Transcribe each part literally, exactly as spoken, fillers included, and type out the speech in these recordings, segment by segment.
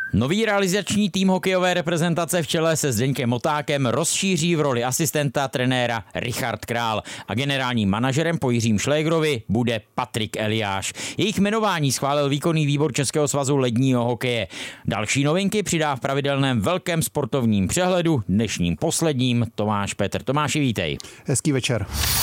Nový realizační tým hokejové reprezentace v čele se Zdeňkem Motákem rozšíří v roli asistenta trenéra Richard Král a generálním manažerem po Jiřím Šlégrovi bude Patrik Eliáš. Jejich jmenování schválil výkonný výbor Českého svazu ledního hokeje. Další novinky přidá v pravidelném velkém sportovním přehledu, dnešním posledním, Tomáš Petr. Tomáši, vítej. Hezký večer.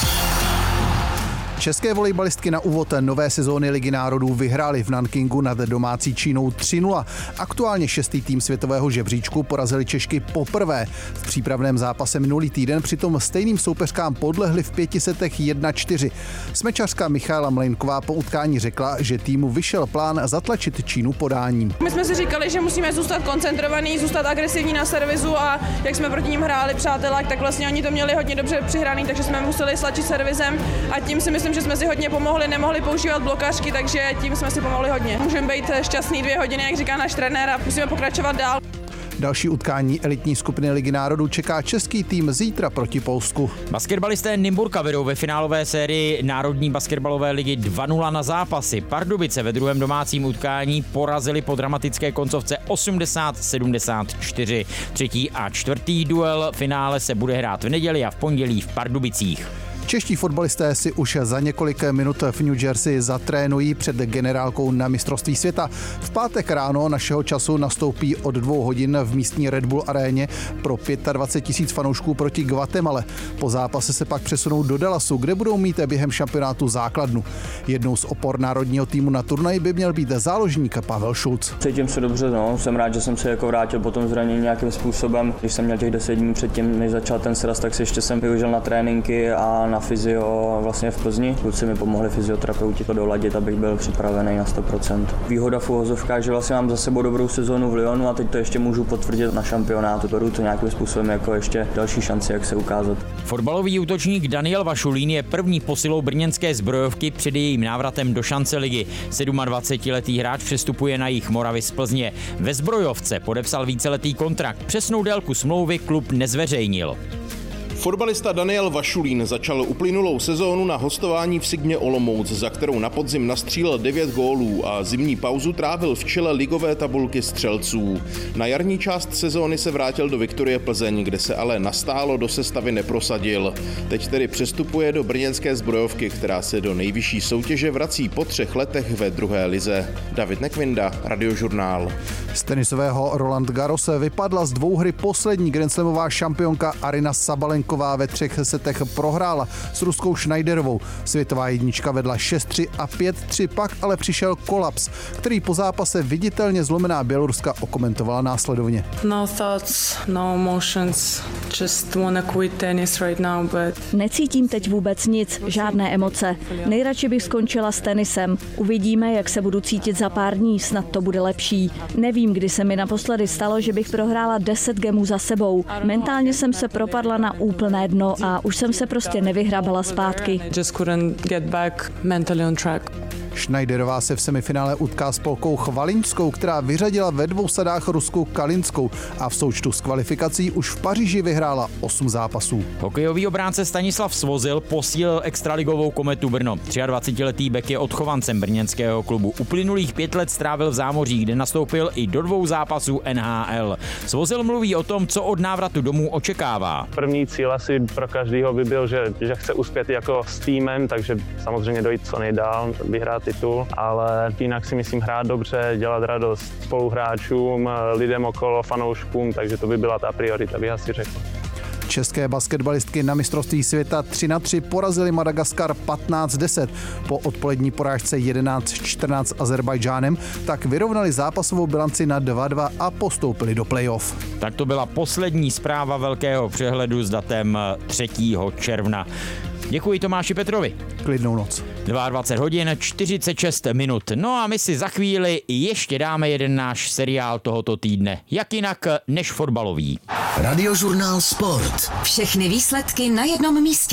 České volejbalistky na úvod nové sezóny Ligy národů vyhrály v Nankingu nad domácí Čínou tři nula. Aktuálně šestý tým světového žebříčku porazili Češky poprvé. V přípravném zápase minulý týden přitom stejným soupeřkám podlehli v pěti setech jedna čtyři. Smečařka Michaela Mlejnková po utkání řekla, že týmu vyšel plán zatlačit Čínu podáním. My jsme si říkali, že musíme zůstat koncentrovaní, zůstat agresivní na servisu a jak jsme proti ním hráli přátelák, tak vlastně oni to měli hodně dobře přihraný, takže jsme museli slačit servizem a tím si myslím, že jsme si hodně pomohli, nemohli používat blokařky, takže tím jsme si pomohli hodně. Můžeme být šťastný dvě hodiny, jak říká náš trenér, a musíme pokračovat dál. Další utkání elitní skupiny Ligy národů čeká český tým zítra proti Polsku. Basketbalisté Nymburka vedou ve finálové sérii Národní basketbalové ligy dva nula na zápasy. Pardubice ve druhém domácím utkání porazili po dramatické koncovce osmdesát sedmdesát čtyři. Třetí a čtvrtý duel finále se bude hrát v neděli a v pondělí v Pardubicích. Čeští fotbalisté si už za několik minut v New Jersey zatrénují před generálkou na mistrovství světa. V pátek ráno našeho času nastoupí od dvou hodin v místní Red Bull aréně pro dvacet pět tisíc fanoušků proti Guatemale. Po zápase se pak přesunou do Dallasu, kde budou mít během šampionátu základnu. Jednou z opor národního týmu na turnaji by měl být záložník Pavel Šulc. Cítím se dobře, no. Jsem rád, že jsem se jako vrátil po tom zranění nějakým způsobem. Když jsem měl těch deset dní předtím, než začal ten sraz, tak si ještě jsem využil na tréninky a na fyzio vlastně v Plzni. Kluci mi pomohli fyzioterapeuti to doladit, abych byl připravený na sto procent. Výhoda v uvozovkách, že vlastně mám za sebou dobrou sezónu v Lyonu a teď to ještě můžu potvrdit na šampionátu. Beru to nějakým způsobem jako ještě další šanci, jak se ukázat. Fotbalový útočník Daniel Vašulín je první posilou brněnské zbrojovky před jejím návratem do šance ligy. sedmadvacetiletý hráč přestupuje na jih Moravy z Plzně. Ve zbrojovce podepsal víceletý kontrakt. Přesnou délku smlouvy klub nezveřejnil. Fotbalista Daniel Vašulín začal uplynulou sezónu na hostování v Sigmě Olomouc, za kterou na podzim nastřílel devět gólů a zimní pauzu trávil v čele ligové tabulky střelců. Na jarní část sezóny se vrátil do Viktorie Plzeň, kde se ale nastálo do sestavy neprosadil. Teď tedy přestupuje do brněnské zbrojovky, která se do nejvyšší soutěže vrací po třech letech ve druhé lize. David Nekvinda, Radiožurnál. Z tenisového Roland Garros vypadla z dvou hry poslední grandslamová šampionka Aryna Sabalenková ve třech setech prohrála s ruskou Schneiderovou. Světová jednička vedla šest tři a pět tři, pak ale přišel kolaps, který po zápase viditelně zlomená Běloruska okomentovala následovně. No thoughts, no emotions, just wanna quit tennis right now, but... Necítím teď vůbec nic, žádné emoce. Nejradši bych skončila s tenisem. Uvidíme, jak se budu cítit za pár dní, snad to bude lepší. Nevím, kdy se mi naposledy stalo, že bych prohrála deset gemů za sebou. Mentálně jsem se propadla na úplné dno a už jsem se prostě nevyhrabala zpátky. Just couldn't get back mentally on track. Schneiderová se v semifinále utká s Polkou Chvalinskou, která vyřadila ve dvou sadách Rusku Kalinskou a v součtu s kvalifikací už v Paříži vyhrála osm zápasů. Hokejový obránce Stanislav Svozil posílil extraligovou Kometu Brno. třiadvacetiletý bek je odchovancem brněnského klubu. Uplynulých pět let strávil v Zámoří, kde nastoupil i do dvou zápasů N H L. Svozil mluví o tom, co od návratu domů očekává. První cíl asi pro každého by byl, že, že chce uspět jako s týmem, takže samozřejmě dojít co nejdál, vyhrát titul, ale jinak si myslím hrát dobře, dělat radost spoluhráčům, lidem okolo, fanouškům, takže to by byla ta priorita, bych asi řekl. České basketbalistky na mistrovství světa tři na tři porazili Madagaskar patnáct deset. Po odpolední porážce jedenáct čtrnáct Azerbajdžánem tak vyrovnali zápasovou bilanci na dva dva a postoupili do playoff. Tak to byla poslední zpráva velkého přehledu s datem třetího června. Děkuji Tomáši Petrovi. Klidnou noc. dvacet dva hodin čtyřicet šest minut. No a my si za chvíli ještě dáme jeden náš seriál tohoto týdne. Jak jinak než fotbalový. Radiožurnál Sport. Všechny výsledky na jednom místě.